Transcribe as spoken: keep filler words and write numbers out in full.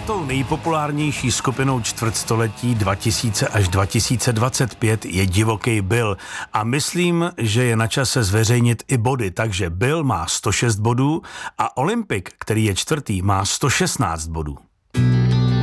Pátou nejpopulárnější skupinou čtvrtstoletí dva tisíce až dva tisíce dvacet pět je Divoký Bill a myslím, že je na čase zveřejnit i body, takže Bill má sto šest bodů a Olympik, který je čtvrtý, má sto šestnáct bodů.